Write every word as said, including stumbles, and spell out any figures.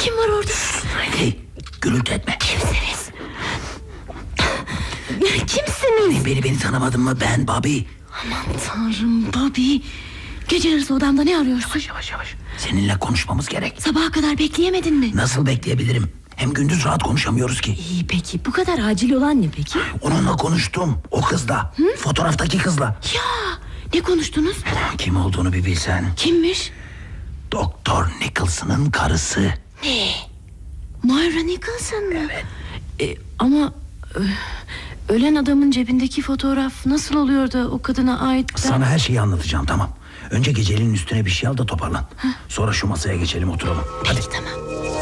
Kim var orada? Hey, gürültü etme. Kimsiniz? Kimsiniz? Beni beni tanımadın mı? Ben Bobby. Aman tanrım Bobby. Gece yarısı odamda ne arıyorsun? Yavaş yavaş yavaş. Seninle konuşmamız gerek. Sabaha kadar bekleyemedin mi? Nasıl bekleyebilirim? Hem gündüz rahat konuşamıyoruz ki. İyi peki, bu kadar acil olan ne peki? Onunla konuştum. O kızla. Hı? Fotoğraftaki kızla. Ya ne konuştunuz? Kim olduğunu bir bilsen. Kimmiş? Doktor Nicholson'ın karısı. Ne? Moira Nicholson mı? Evet. E, ama e, ölen adamın cebindeki fotoğraf nasıl oluyor da o kadına ait? Ben... Sana her şeyi anlatacağım, tamam. Önce geceliğin üstüne bir şey al da toparlan. Heh. Sonra şu masaya geçelim, oturalım. Peki, hadi. Tamam.